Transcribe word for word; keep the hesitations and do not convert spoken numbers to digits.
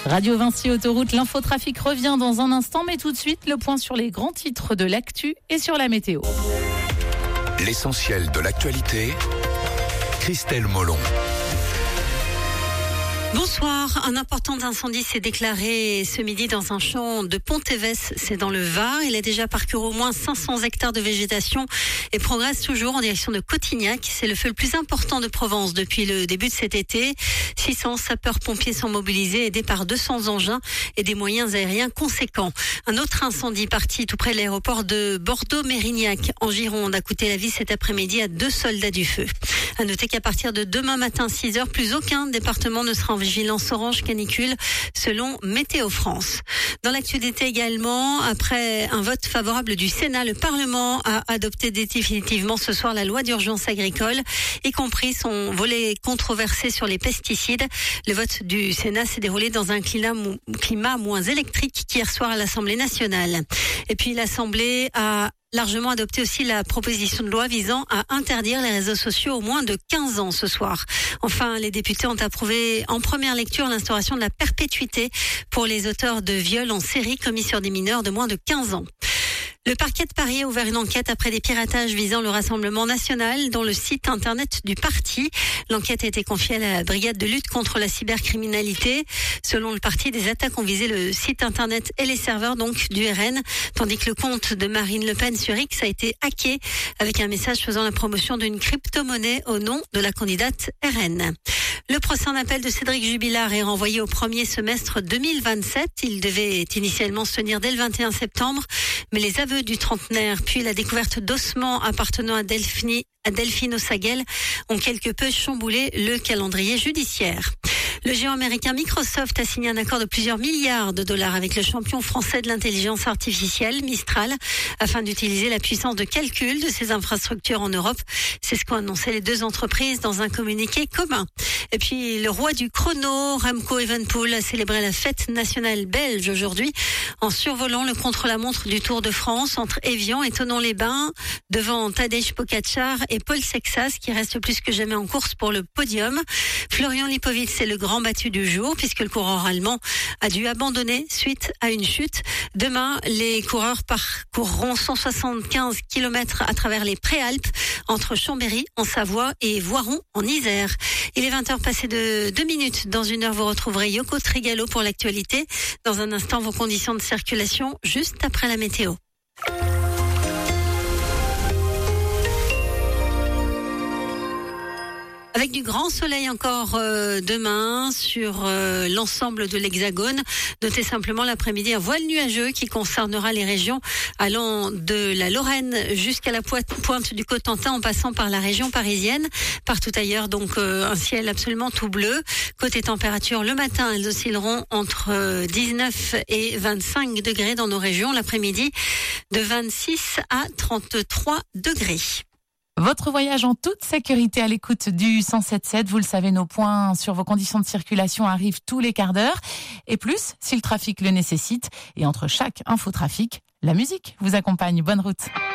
Radio Vinci Autoroute, l'infotrafic revient dans un instant, mais tout de suite, le point sur les grands titres de l'actu et sur la météo. L'essentiel de l'actualité, Christelle Molon. Bonsoir. Un important incendie s'est déclaré ce midi dans un champ de Pont-Évès, c'est dans le Var. Il a déjà parcouru au moins cinq cents hectares de végétation et progresse toujours en direction de Cotignac. C'est le feu le plus important de Provence depuis le début de cet été. six cents sapeurs-pompiers sont mobilisés, aidés par deux cents engins et des moyens aériens conséquents. Un autre incendie parti tout près de l'aéroport de Bordeaux-Mérignac en Gironde a coûté la vie cet après-midi à deux soldats du feu. À noter qu'à partir de demain matin six heures, plus aucun département ne sera en vigilance orange canicule selon Météo France. Dans l'actualité également, après un vote favorable du Sénat, le Parlement a adopté définitivement ce soir la loi d'urgence agricole, y compris son volet controversé sur les pesticides. Le vote du Sénat s'est déroulé dans un climat moins électrique qu'hier soir à l'Assemblée nationale. Et puis l'Assemblée a largement adopté aussi la proposition de loi visant à interdire les réseaux sociaux aux moins de quinze ans ce soir. Enfin, les députés ont approuvé en première lecture l'instauration de la perpétuité pour les auteurs de viols en série commis sur des mineurs de moins de quinze ans. Le parquet de Paris a ouvert une enquête après des piratages visant le Rassemblement national dans le site internet du parti. L'enquête a été confiée à la brigade de lutte contre la cybercriminalité. Selon le parti, des attaques ont visé le site internet et les serveurs donc du R N, tandis que le compte de Marine Le Pen sur X a été hacké avec un message faisant la promotion d'une crypto-monnaie au nom de la candidate R N. Le procès en appel de Cédric Jubilard est renvoyé au premier semestre deux mille vingt-sept. Il devait initialement se tenir dès le vingt et un septembre, mais les aveux du trentenaire puis la découverte d'ossements appartenant à Delphine, à Delphine Ossagel ont quelque peu chamboulé le calendrier judiciaire. Le géant américain Microsoft a signé un accord de plusieurs milliards de dollars avec le champion français de l'intelligence artificielle, Mistral, afin d'utiliser la puissance de calcul de ses infrastructures en Europe. C'est ce qu'ont annoncé les deux entreprises dans un communiqué commun. Et puis, le roi du chrono, Remco Evenepoel, a célébré la fête nationale belge aujourd'hui en survolant le contre-la-montre du Tour de France entre Évian et Thonon-les-Bains, devant Tadej Pogačar et Paul Sexas, qui reste plus que jamais en course pour le podium. Florian Lipovic, c'est le grand battu du jour, puisque le coureur allemand a dû abandonner suite à une chute. Demain, les coureurs parcourront cent soixante-quinze kilomètres à travers les Préalpes, entre Chambéry en Savoie et Voiron en Isère. Il est vingt heures passées de deux minutes. Dans une heure, vous retrouverez Yoko Trigalo pour l'actualité. Dans un instant, vos conditions de circulation, juste après la météo. Avec du grand soleil encore euh, demain sur euh, l'ensemble de l'Hexagone. Notez simplement l'après-midi un voile nuageux qui concernera les régions allant de la Lorraine jusqu'à la pointe du Cotentin en passant par la région parisienne. Partout ailleurs, donc euh, un ciel absolument tout bleu. Côté température, le matin, elles oscilleront entre euh, dix-neuf et vingt-cinq degrés dans nos régions. L'après-midi, de vingt-six à trente-trois degrés. Votre voyage en toute sécurité à l'écoute du cent sept sept. Vous le savez, nos points sur vos conditions de circulation arrivent tous les quarts d'heure. Et plus, si le trafic le nécessite. Et entre chaque infotrafic, la musique vous accompagne. Bonne route.